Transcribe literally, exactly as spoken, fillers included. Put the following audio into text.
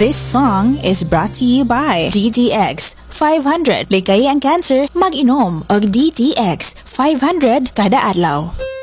This song is brought to you by D T X five hundred. Ligaya ang cancer, mag-inom og D T X five hundred kada adlaw.